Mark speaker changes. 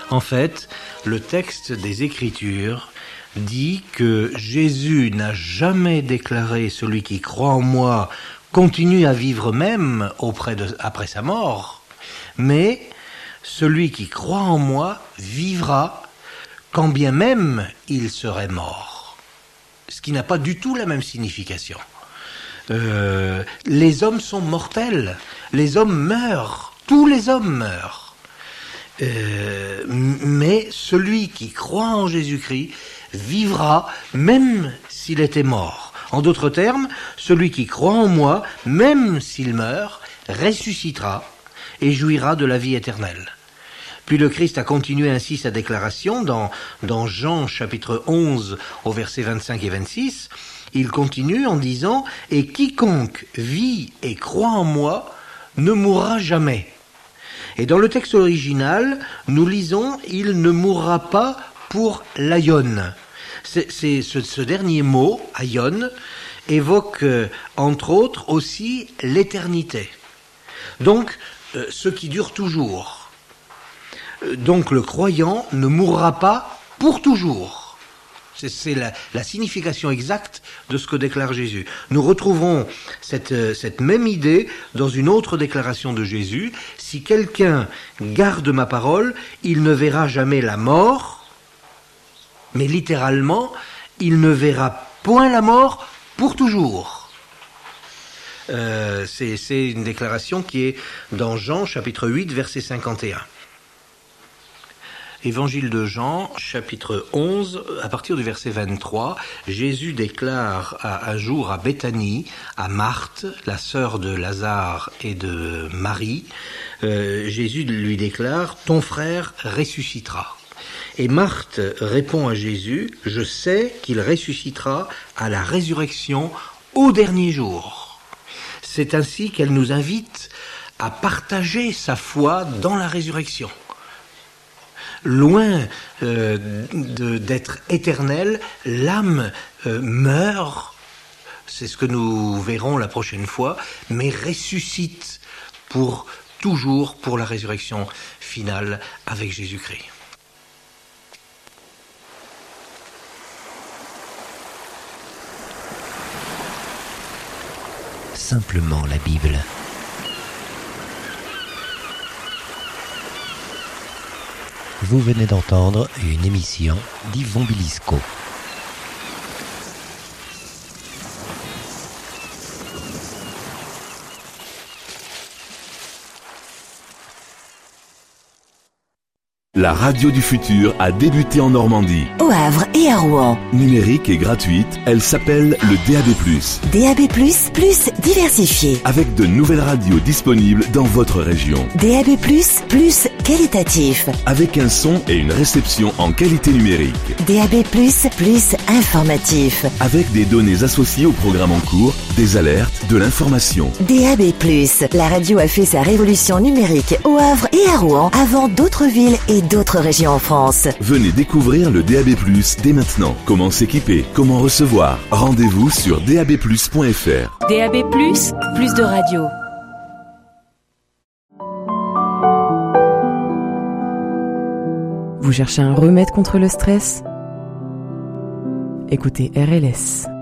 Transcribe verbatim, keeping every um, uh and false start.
Speaker 1: En fait, le texte des Écritures dit que Jésus n'a jamais déclaré « Celui qui croit en moi continue à vivre même auprès de, après sa mort », mais « Celui qui croit en moi vivra quand bien même il serait mort », ce qui n'a pas du tout la même signification. Euh, les hommes sont mortels, les hommes meurent, tous les hommes meurent. Euh, mais celui qui croit en Jésus-Christ vivra même s'il était mort. En d'autres termes, celui qui croit en moi, même s'il meurt, ressuscitera et jouira de la vie éternelle. Puis le Christ a continué ainsi sa déclaration dans, dans Jean chapitre onze au verset vingt-cinq et vingt-six. Il continue en disant « Et quiconque vit et croit en moi ne mourra jamais. » Et dans le texte original, nous lisons « Il ne mourra pas pour l'aion ». C'est, c'est ce, ce dernier mot, aion, évoque euh, entre autres aussi l'éternité. Donc, euh, ce qui dure toujours. Euh, donc le croyant ne mourra pas pour toujours. C'est, c'est la, la signification exacte de ce que déclare Jésus. Nous retrouvons cette, cette même idée dans une autre déclaration de Jésus. Si quelqu'un garde ma parole, il ne verra jamais la mort, mais littéralement, il ne verra point la mort pour toujours. Euh, c'est, c'est une déclaration qui est dans Jean, chapitre huit, verset cinquante et un. Évangile de Jean, chapitre onze, à partir du verset vingt-trois, Jésus déclare à, un jour à Béthanie, à Marthe, la sœur de Lazare et de Marie, euh, Jésus lui déclare « Ton frère ressuscitera ». Et Marthe répond à Jésus « Je sais qu'il ressuscitera à la résurrection au dernier jour ». C'est ainsi qu'elle nous invite à partager sa foi dans la résurrection. Loin euh, de, d'être éternelle, l'âme euh, meurt, c'est ce que nous verrons la prochaine fois, mais ressuscite pour toujours pour la résurrection finale avec Jésus-Christ.
Speaker 2: Simplement la Bible. Vous venez d'entendre une émission d'Yvon Bilisco.
Speaker 3: La radio du futur a débuté en Normandie.
Speaker 4: Au Havre et à Rouen.
Speaker 3: Numérique et gratuite, elle s'appelle le D A B plus.
Speaker 4: D A B plus, plus diversifié.
Speaker 3: Avec de nouvelles radios disponibles dans votre région.
Speaker 4: D A B plus, plus qualitatif.
Speaker 3: Avec un son et une réception en qualité numérique.
Speaker 4: D A B plus, plus informatif.
Speaker 3: Avec des données associées au programme en cours, des alertes, de l'information.
Speaker 4: D A B plus, la radio a fait sa révolution numérique au Havre et à Rouen avant d'autres villes et d'autres régions en France.
Speaker 3: Venez découvrir le D A B plus dès maintenant. Comment s'équiper, comment recevoir. Rendez-vous sur d a b plus point f r.
Speaker 5: D A B plus, plus de radio. Vous cherchez un remède contre le stress ? Écoutez R L S.